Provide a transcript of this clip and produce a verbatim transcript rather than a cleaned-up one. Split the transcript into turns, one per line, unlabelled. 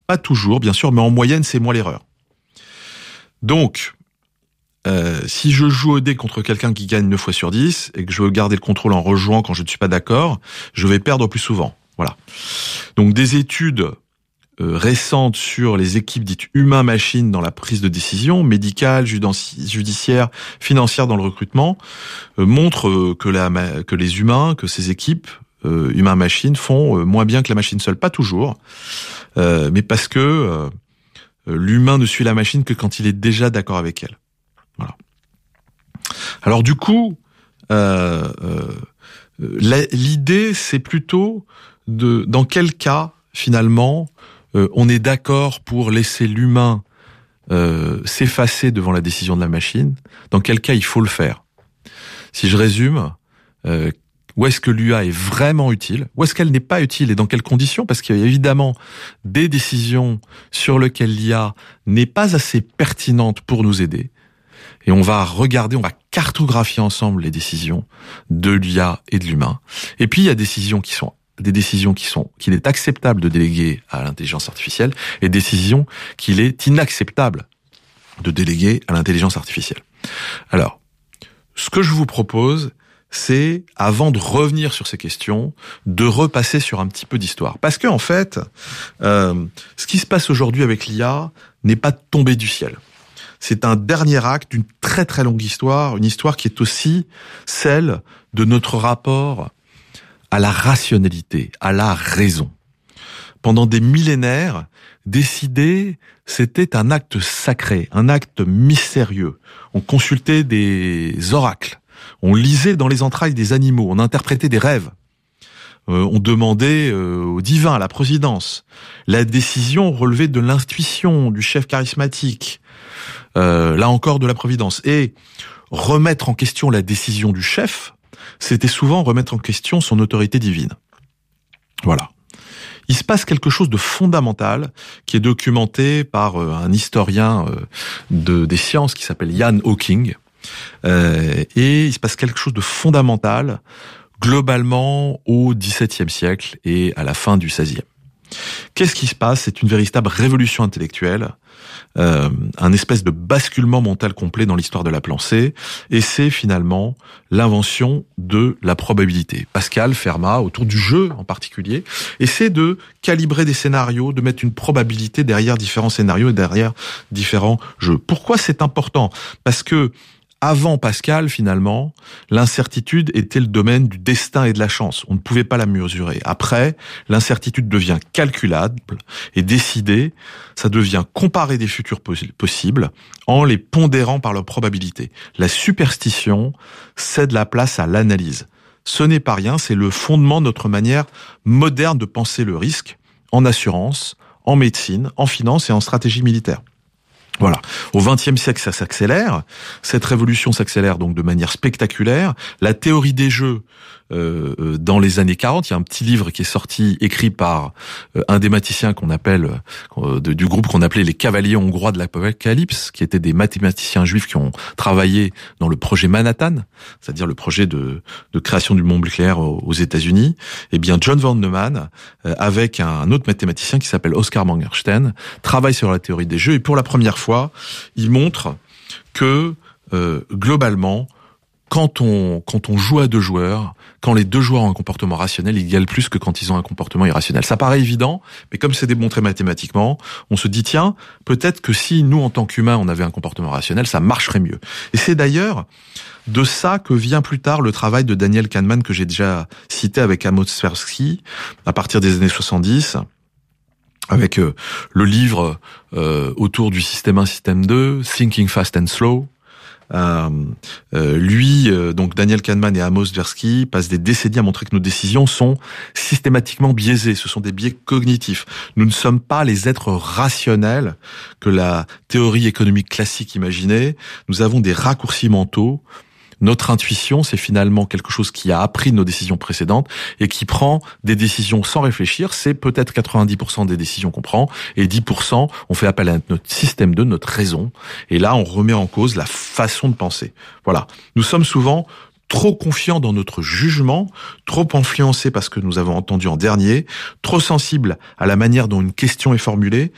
Pas toujours, bien sûr, mais en moyenne, c'est moi l'erreur. Donc, euh, si je joue au dé contre quelqu'un qui gagne neuf fois sur dix, et que je veux garder le contrôle en rejouant quand je ne suis pas d'accord, je vais perdre plus souvent. Voilà. Donc, des études euh, récentes sur les équipes dites humain-machine dans la prise de décision, médicale, judiciaire, financière dans le recrutement, euh, montrent euh, que, la, que les humains, que ces équipes euh, humain-machine font euh, moins bien que la machine seule. Pas toujours, euh, mais parce que euh, l'humain ne suit la machine que quand il est déjà d'accord avec elle. Voilà. Alors du coup, euh, euh, la, l'idée, c'est plutôt de dans quel cas, finalement, euh, on est d'accord pour laisser l'humain euh, s'effacer devant la décision de la machine. Dans quel cas il faut le faire. Si je résume, euh, où est-ce que l'U A est vraiment utile? Où est-ce qu'elle n'est pas utile et dans quelles conditions? Parce qu'il y a évidemment des décisions sur lesquelles l'I A n'est pas assez pertinente pour nous aider. Et on va regarder, on va cartographier ensemble les décisions de l'I A et de l'humain. Et puis il y a des décisions qui sont des décisions qui sont qu'il est acceptable de déléguer à l'intelligence artificielle et des décisions qu'il est inacceptable de déléguer à l'intelligence artificielle. Alors, ce que je vous propose, c'est, avant de revenir sur ces questions, de repasser sur un petit peu d'histoire. Parce que en fait, euh, ce qui se passe aujourd'hui avec l'I A n'est pas tombé du ciel. C'est un dernier acte d'une très très longue histoire, une histoire qui est aussi celle de notre rapport à la rationalité, à la raison. Pendant des millénaires, décider, c'était un acte sacré, un acte mystérieux. On consultait des oracles, on lisait dans les entrailles des animaux, on interprétait des rêves. Euh, on demandait euh, au divin, à la providence. La décision relevait de l'intuition, du chef charismatique, euh, là encore de la providence. Et remettre en question la décision du chef, c'était souvent remettre en question son autorité divine. Voilà. Il se passe quelque chose de fondamental qui est documenté par euh, un historien euh, de, des sciences qui s'appelle Ian Hawking. Euh, et il se passe quelque chose de fondamental globalement au dix-septième siècle et à la fin du seizième. Qu'est-ce qui se passe? C'est une véritable révolution intellectuelle, euh, un espèce de basculement mental complet dans l'histoire de la pensée, et c'est finalement l'invention de la probabilité. Pascal, Fermat, autour du jeu en particulier, essaie de calibrer des scénarios, de mettre une probabilité derrière différents scénarios et derrière différents jeux. Pourquoi c'est important? Parce que avant Pascal, finalement, l'incertitude était le domaine du destin et de la chance. On ne pouvait pas la mesurer. Après, l'incertitude devient calculable et décider, ça devient comparer des futurs possibles en les pondérant par leur probabilité. La superstition cède la place à l'analyse. Ce n'est pas rien, c'est le fondement de notre manière moderne de penser le risque en assurance, en médecine, en finance et en stratégie militaire. Voilà. Au vingtième siècle, ça s'accélère. Cette révolution s'accélère donc de manière spectaculaire. La théorie des jeux, euh, dans les années quarante, il y a un petit livre qui est sorti, écrit par euh, un des mathématiciens qu'on appelle, euh, de, du groupe qu'on appelait les Cavaliers hongrois de l'Apocalypse, qui étaient des mathématiciens juifs qui ont travaillé dans le projet Manhattan, c'est-à-dire le projet de, de création du bombe nucléaire aux, aux États-Unis. Eh bien, John von Neumann, euh, avec un autre mathématicien qui s'appelle Oscar Morgenstern, travaille sur la théorie des jeux et pour la première fois, il montre que euh, globalement, quand on quand on joue à deux joueurs, quand les deux joueurs ont un comportement rationnel, ils gagnent plus que quand ils ont un comportement irrationnel. Ça paraît évident, mais comme c'est démontré mathématiquement, on se dit tiens, peut-être que si nous en tant qu'humains on avait un comportement rationnel, ça marcherait mieux. Et c'est d'ailleurs de ça que vient plus tard le travail de Daniel Kahneman que j'ai déjà cité avec Amos Tversky à partir des années soixante-dix. Avec euh, le livre euh, autour du système un, système deux, Thinking Fast and Slow. Euh, euh, lui, euh, donc Daniel Kahneman et Amos Tversky passent des décennies à montrer que nos décisions sont systématiquement biaisées. Ce sont des biais cognitifs. Nous ne sommes pas les êtres rationnels que la théorie économique classique imaginait. Nous avons des raccourcis mentaux. Notre intuition, c'est finalement quelque chose qui a appris de nos décisions précédentes et qui prend des décisions sans réfléchir. C'est peut-être quatre-vingt-dix pour cent des décisions qu'on prend et dix pour cent, on fait appel à notre système deux, notre raison. Et là, on remet en cause la façon de penser. Voilà. Nous sommes souvent trop confiants dans notre jugement, trop influencés par ce que nous avons entendu en dernier, trop sensibles à la manière dont une question est formulée